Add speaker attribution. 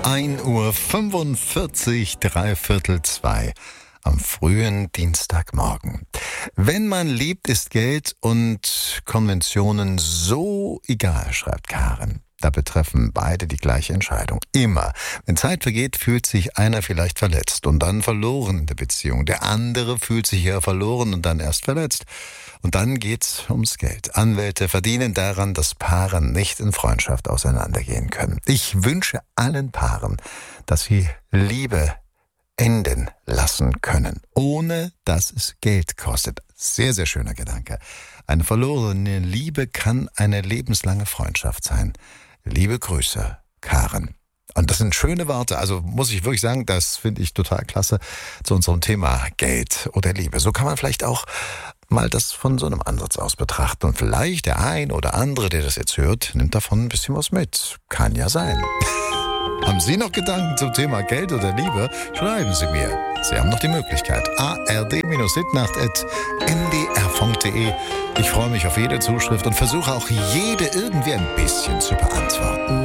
Speaker 1: 1:45 Uhr, 1:45 am frühen Dienstagmorgen. Wenn man liebt, ist Geld und Konventionen so egal, schreibt Karen. Da betreffen beide die gleiche Entscheidung. Immer. Wenn Zeit vergeht, fühlt sich einer vielleicht verletzt und dann verloren in der Beziehung. Der andere fühlt sich eher verloren und dann erst verletzt. Und dann geht's ums Geld. Anwälte verdienen daran, dass Paare nicht in Freundschaft auseinandergehen können. Ich wünsche allen Paaren, dass sie Liebe enden lassen können, ohne dass es Geld kostet. Sehr, sehr schöner Gedanke. Eine verlorene Liebe kann eine lebenslange Freundschaft sein. Liebe Grüße, Karen. Und das sind schöne Worte, also muss ich wirklich sagen, das finde ich total klasse zu unserem Thema Geld oder Liebe. So kann man vielleicht auch mal das von so einem Ansatz aus betrachten. Und vielleicht der ein oder andere, der das jetzt hört, nimmt davon ein bisschen was mit. Kann ja sein. Haben Sie noch Gedanken zum Thema Geld oder Liebe? Schreiben Sie mir. Sie haben noch die Möglichkeit. ard-hitnacht@ndr.de. Ich freue mich auf jede Zuschrift und versuche auch jede irgendwie ein bisschen zu beantworten.